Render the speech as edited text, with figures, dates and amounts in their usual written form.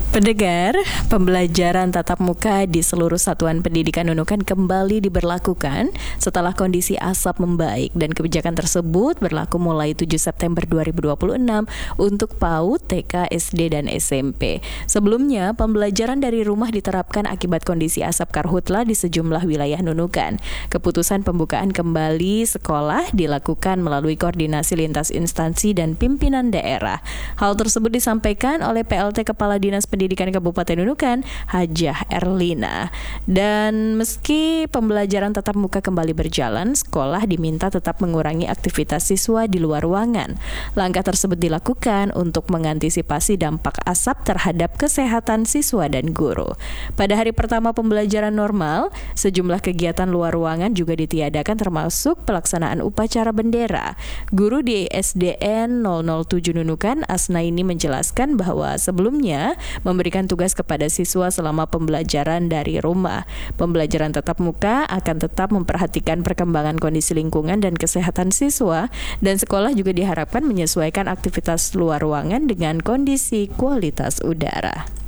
Pendengar, pembelajaran tatap muka di seluruh satuan pendidikan Nunukan kembali diberlakukan setelah kondisi asap membaik dan kebijakan tersebut berlaku mulai 7 September 2026 untuk PAUD, TK, SD, dan SMP. Sebelumnya, pembelajaran dari rumah diterapkan akibat kondisi asap karhutla di sejumlah wilayah Nunukan. Keputusan pembukaan kembali sekolah dilakukan melalui koordinasi lintas instansi dan pimpinan daerah. Hal tersebut disampaikan oleh PLT Kepala Dinas Pendidikan Kabupaten Nunukan, Hajah Erlina. Dan meski pembelajaran tatap muka kembali berjalan, sekolah diminta tetap mengurangi aktivitas siswa di luar ruangan. Langkah tersebut dilakukan untuk mengantisipasi dampak asap terhadap kesehatan siswa dan guru. Pada hari pertama pembelajaran normal, sejumlah kegiatan luar ruangan juga ditiadakan termasuk pelaksanaan upacara bendera. Guru di SDN 007 Nunukan, Asnaini, menjelaskan bahwa sebelumnya memberikan tugas kepada siswa selama pembelajaran dari rumah. Pembelajaran tatap muka akan tetap memperhatikan perkembangan kondisi lingkungan dan kesehatan siswa, dan sekolah juga diharapkan menyesuaikan aktivitas luar ruangan dengan kondisi kualitas udara.